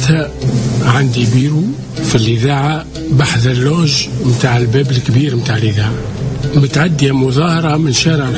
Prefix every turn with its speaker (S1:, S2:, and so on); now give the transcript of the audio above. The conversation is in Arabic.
S1: وقتها عندي بيرو في الإذاعة بحذا اللوج متاع الباب الكبير متاع الإذاعة، متعدية مظاهرة من شارع